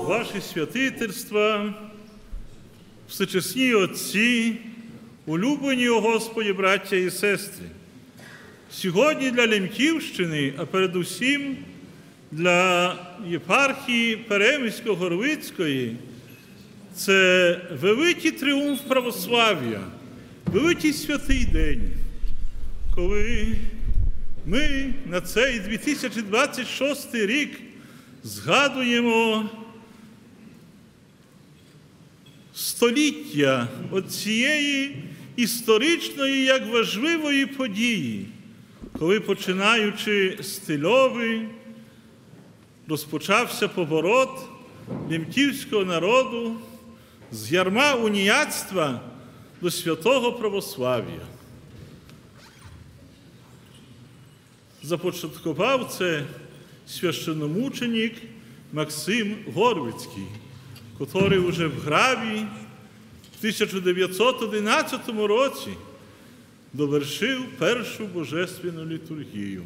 Ваші святительства, всечесні отці, улюблені у Господі браття і сестри. Сьогодні для Лемківщини, а передусім для єпархії Перемисько-Горлицької, це великий тріумф православ'я, великий святий день, коли ми на цей 2026 рік згадуємо століття от цієї історичної, як важливої події, коли, починаючи з Тильови, розпочався поворот лемківського народу з ярма уніатства до святого православ'я. Започаткував це священномученик Максим Горвицький, який уже в Граві в 1911 році довершив першу божественну літургію.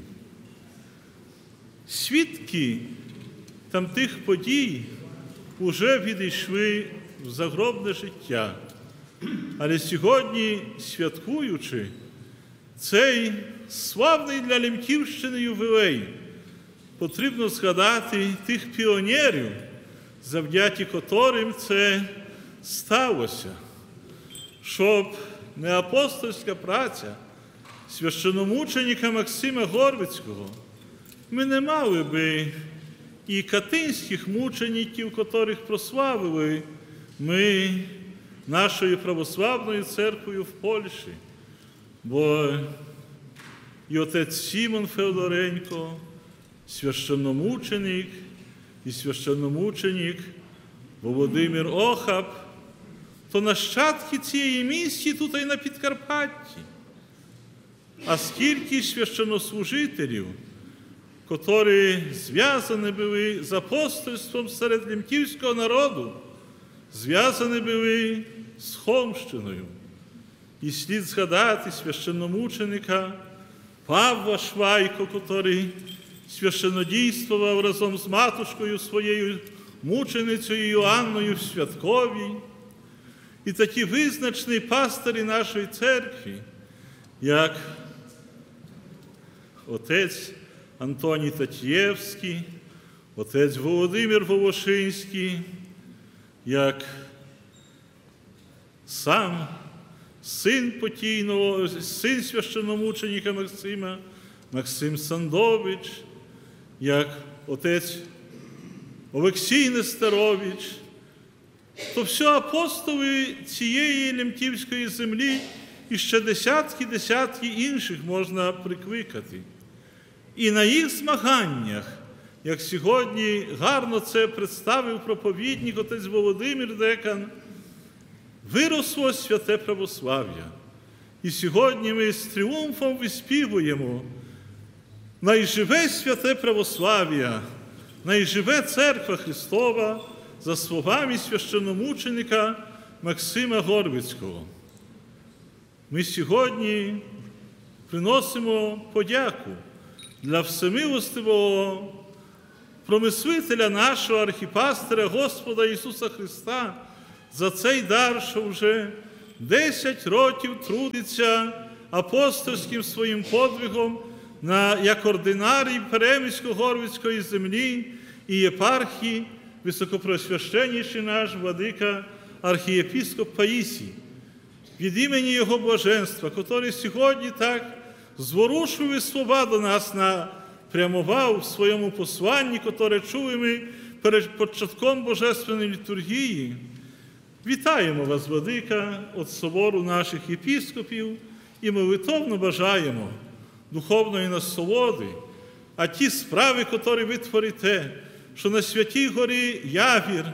Свідки тамтих подій уже відійшли в загробне життя. Але сьогодні, святкуючи цей славний для Лемківщини ювілей, потрібно згадати тих піонерів, завдяки котрим це сталося, щоб не апостольська праця священномученика Максима Горвицького, ми не мали би і катинських мучеників, котрих прославили ми нашою православною церквою в Польщі. Бо і отець Сімон Феодоренко, священномученик, і священномученик Володимир Охап, то нащадки цієї місії тут і на Підкарпатті. А скільки священнослужителів, котрі зв'язані були з апостольством серед лемківського народу, зв'язані були з Холмщиною. І слід згадати священномученика Павла Швайко, котрий священодійствував разом з матушкою своєю мученицею Йоанною в Святковій. І такі визначні пастирі нашої церкви, як отець Антоній Татєвський, отець Володимир Волошинський, як сам син покійного, син священномученика Максима, Максим Сандович, як отець Олексій Нестерович, то все апостоли цієї лемківської землі і ще десятки інших можна прикликати. І на їх змаганнях, як сьогодні гарно це представив проповідник отець Володимир Декан, виросло святе православ'я. І сьогодні ми з тріумфом виспівуємо: «Найживе святе православ'я, найживе Церква Христова», за словами священномученика Максима Горвицького. Ми сьогодні приносимо подяку для всемилостивого промислителя нашого архіпастиря Господа Ісуса Христа за цей дар, що вже 10 років трудиться апостольським своїм подвигом як ординарій Перемисько-Горвицької землі і єпархії, високопреосвященніший наш владика архієпископ Паїсій. Від імені Його блаженства, котрий сьогодні так зворушливі слова до нас напрямував в своєму посланні, котре чули ми перед початком Божественної літургії, вітаємо вас, владика, від собору наших єпископів і молитовно бажаємо духовної насолоди, а ті справи, котрі ви творите, що на Святій горі Явір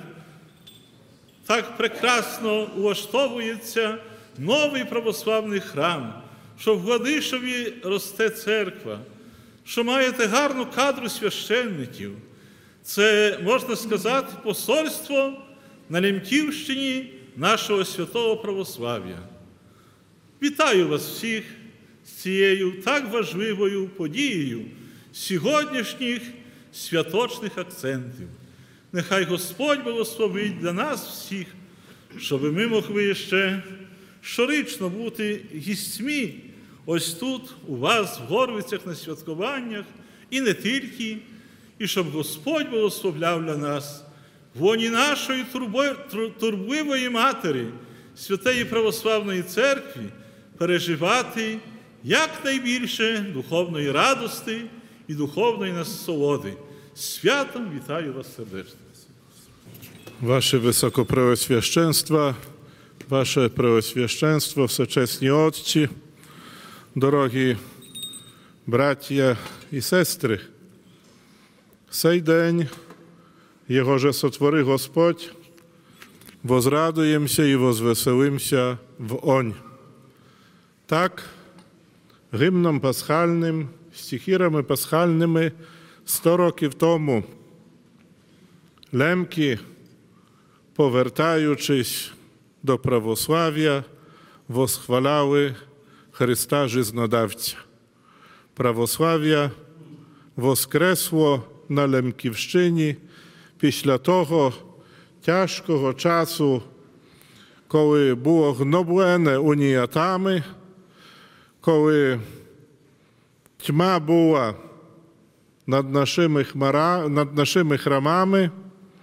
так прекрасно улаштовується новий православний храм, що в Гладишові росте церква, що маєте гарну кадру священників. Це, можна сказати, посольство на Лемківщині нашого святого православ'я. Вітаю вас всіх з цією так важливою подією сьогоднішніх святочних акцентів. Нехай Господь благословить для нас всіх, щоб ми могли ще щорічно бути гістьми ось тут, у вас, в Горвицях, на святкуваннях, і не тільки, і щоб Господь благословляв для нас в лоні нашої турбливої Матері, Святої Православної Церкви, переживати якнайбільше духовної радости і духовної насолоди. Святом вітаю вас сердечно. Ваше Високопреосвященство, Ваше Преосвященство, всечесні отці, дорогі браття і сестри, сей день, Його же сотвори Господь, возрадуємся і возвеселимся в онь. Так, гімном пасхальним, стихірами пасхальними 100 років тому лемки, повертаючись до православ'я, восхваляли Христа Жизнодавця. Православ'я воскресло на Лемківщині після того тяжкого часу, коли було гноблене уніатами, коли тьма була над нашими храмами,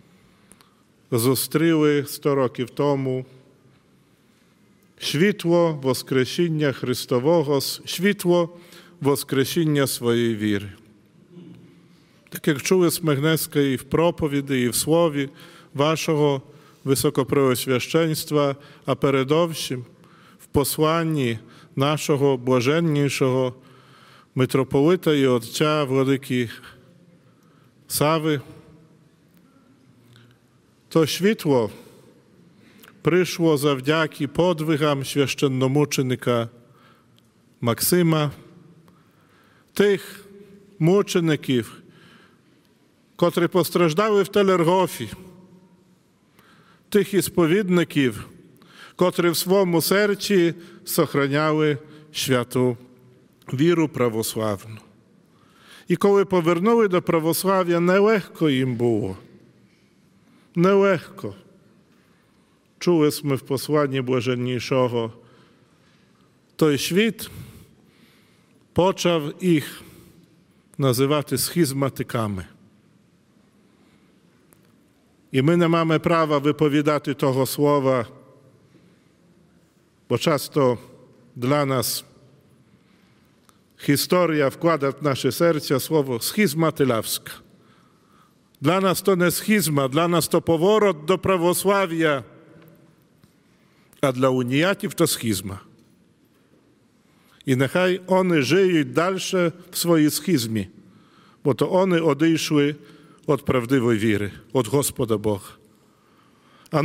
зустріли 100 років тому світло Воскресіння Христового, світло Воскресіння своєї віри. Так як чули Смигнеска і в проповіді, і в слові вашого Високопреосвященства, а передовсім в посланні нашого блаженнішого митрополита і отця Владики Сави, то світло прийшло завдяки подвигам священномученика Максима, тих мучеників, котрі постраждали в Телергофі, тих ісповідників, котрі в своєму серці сохраняли святу віру православну. І коли повернули до православ'я, нелегко їм було. Нелегко. Чули ми в посланні блаженнішого. Той світ почав їх називати схизматиками. І ми не маємо права виповідати того слова, бо часто для нас історія вкладає в наше серце слово «схизма телявська». Для нас то не схизма, для нас то поворот до православ'я, а для уніатів то схизма. І нехай вони живуть далі в своїй схизмі, бо то вони одійшли від правдивої віри, від Господа Бога. А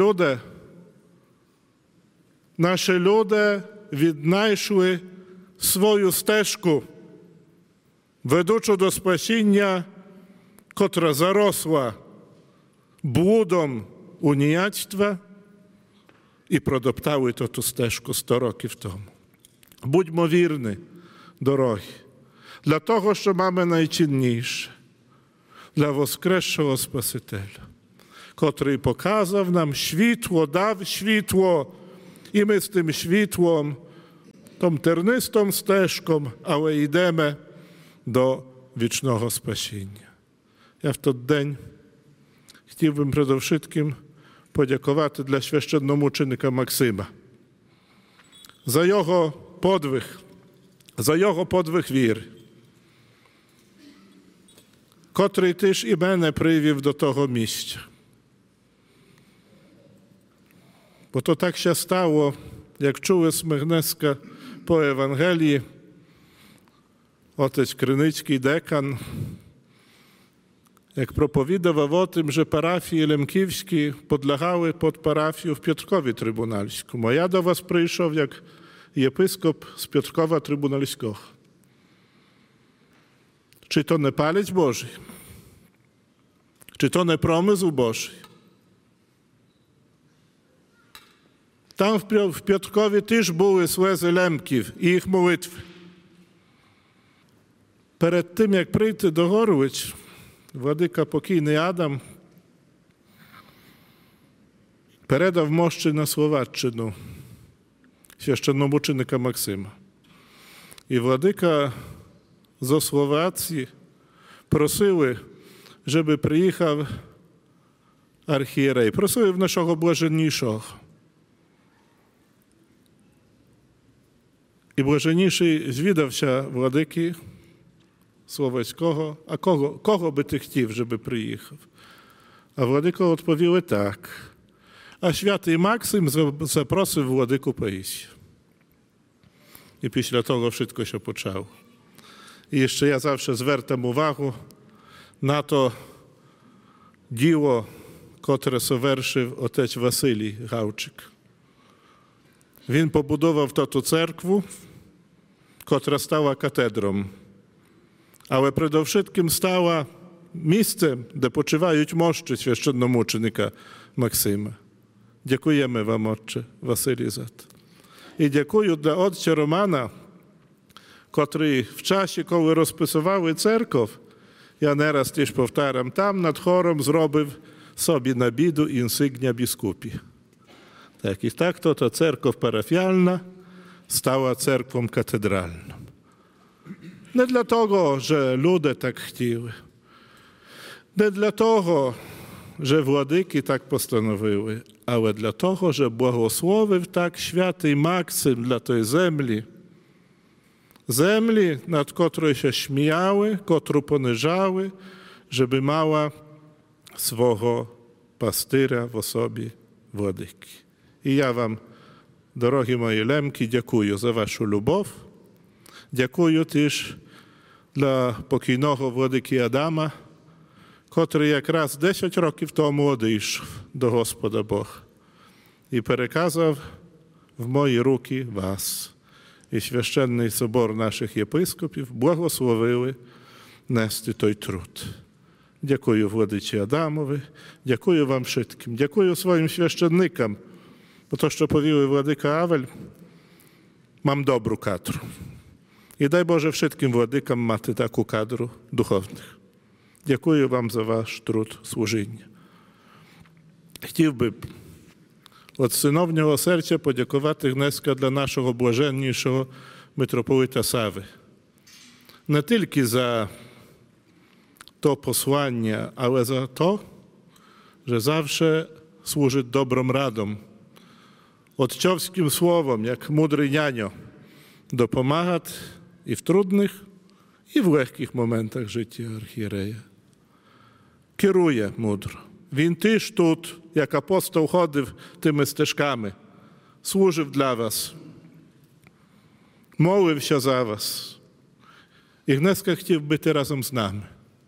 наші люди віднайшли свою стежку, ведучу до спасіння, котра заросла блудом уніятства, і продоптали ту стежку 100 років тому. Будьмо вірні, дорогі, для того, що маємо найцінніше, для воскресшого Спасителя, котрий показав нам світло, дав світло, і ми з тим світлом, тим тернистим стежком, але йдемо до вічного спасіння. Я в той день хотів би предовшитким подякувати для священномученика Максима за його подвиг віри, котрий теж і мене привів до того місця. Бо то так ще стало, як чули Смигнеска по Євангелії, отець Криницький декан, як проповідував о тим, що парафії лемківські підлягали під парафію в П'яткові Трибунальському. А я до вас прийшов як єпископ з П'яткова Трибунальського. Чи то не палець Божий? Чи то не промисл Божий? Там в П'яткові теж були слези лемків і їх молитви. Перед тим, як прийти до Горвиць, владика покійний Адам передав мощі на Словаччину священномученика Максима. І владика зо Словації просили, щоб приїхав архієрей. Просили в нашого блаженнішого. І блаженніший звідався владики Словацького, а кого би ти хотів, щоб приїхав? А владика відповіли так. А святий Максим запросив владику Паїсія. І після того wszystko się почало. І jeszcze ja zawsze звертам увагу на то діло, котре совершив отець Василій Гавчик. Він побудував ту церкву, котра стала катедром, але предовшитким стала місцем, де почивають мощі священномученика Максима. Дякуємо вам, отче Василій, за це. І дякую для отця Романа, котрий в часі, коли розписували церков, я не раз теж повторям, там над хором зробив собі на біду інсигня біскупі. Так, і так то церков парафіальна стала церквом катедральною. Не для того, що люди так хотіли, не для того, що владики так постановили, але для того, що благословив так святий Максим для тої землі, землі, над котрою się śmiały, котру понижали, żeby мала свого пастиря в особі владики. І я вам, дорогі мої лемки, дякую за вашу любов. Дякую теж для покійного владики Адама, котрий якраз 10 років тому одійшов до Господа Бога і переказав в мої руки вас. І священний собор наших єпископів благословили нести той труд. Дякую владиці Адамові, дякую вам wszystkim, дякую своїм священникам, бо то, що повіли владика Авель, мам добру кадру. І дай Боже wszystkim владикам мати таку кадру духовних. Дякую вам за ваш труд служіння. Хотів би від синовнього серця подякувати Гнеска для нашого блаженнішого митрополита Сави. Не тільки за то послання, але за то, що завжди служить добром радом, отцовським словом, як мудрий няньо, допомагати і в трудних, і в легких моментах життя архієрея. Керує мудро. Він теж тут, як апостол, ходив тими стежками, служив для вас, молився за вас. І Гнеска хотів бути разом з нами.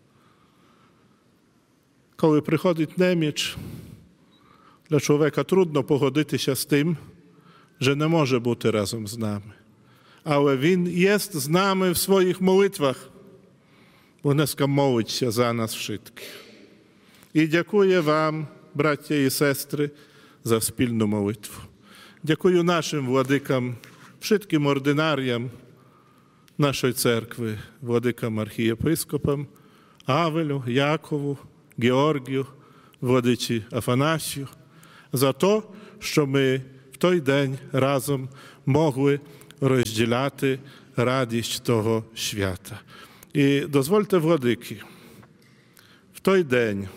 Коли приходить неміч, для чоловіка трудно погодитися з тим, що не може бути разом з нами. Але він є з нами в своїх молитвах, бо Гнеска молиться за нас wszystkich. І дякую вам, браття і сестри, за спільну молитву. Дякую нашим владикам, wszystkim ординаріям нашої церкви, владикам архієпископам, Авелю, Якову, Георгію, владиці Афанасію, за те, що ми в той день разом могли розділяти радість того свята. І дозвольте, владики, в той день,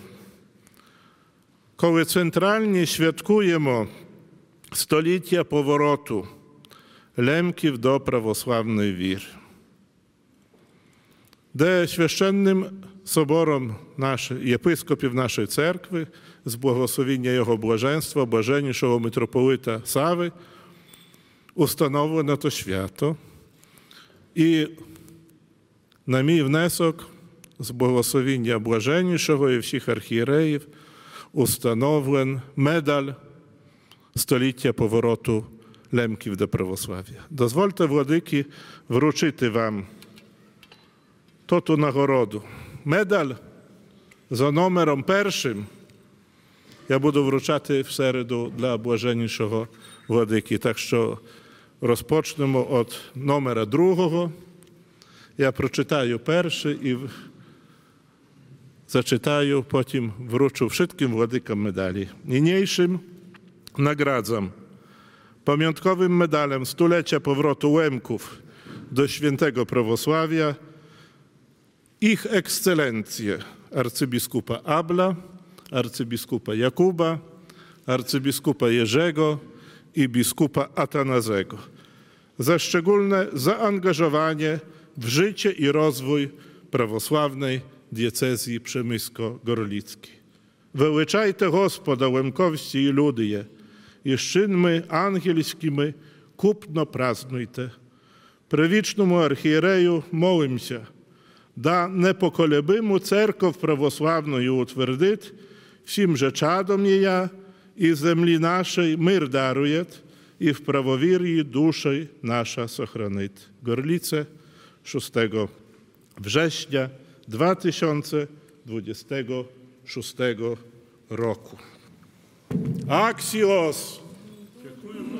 коли центральні святкуємо століття повороту лемків до православної віри, де священним собором єпископів нашої церкви з благословіння його блаженства, блаженнішого митрополита Сави, установлено то свято. І на мій внесок з благословіння блаженнішого і всіх архієреїв установлен медаль століття повороту лемків до православ'я. Дозвольте, владики, вручити вам ту нагороду. Медаль за номером 1 я буду вручати в середу для блаженнішого владики. Так що розпочнемо від номера 2. Я прочитаю перший і зачитаю, потім вручу wszystkim владикам медалі. Niniejszym nagradzam pamiątkowym medalem stulecia powrotu Łemków do świętego prawosławia ich ekscelencje arcybiskupa Abla, arcybiskupa Jakuba, arcybiskupa Jerzego i biskupa Atanazego za szczególne zaangażowanie w życie i rozwój prawosławnej diecezji przemysko-gorlickiej. Величайте Господа Łemkowsці і люди є, і щинми ангельськими купно празднуйте. Привічному архієрею молимся, да непоколебиму церков православною утвердить, всім же чадом я і землі нашей мир даруєт, і в правовір'ї душей наша сохранить. Горлиce 6 września 2026 roku. Axios!